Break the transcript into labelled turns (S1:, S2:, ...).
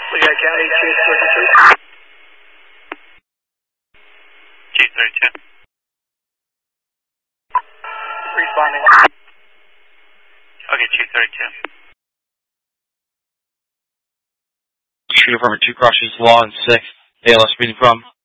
S1: Lehigh County, Chief 32.
S2: Chief 32.
S1: Responding.
S2: Okay, Chief 32.
S3: Shooter from 2 crosses, law and 6. ALS reading from